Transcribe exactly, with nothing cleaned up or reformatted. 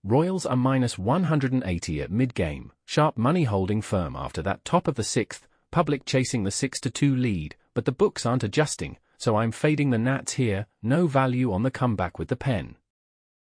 Royals are minus one hundred eighty at mid-game, sharp money holding firm after that top of the sixth, public chasing the six to two lead, but the books aren't adjusting, so I'm fading the Nats here, no value on the comeback with the pen.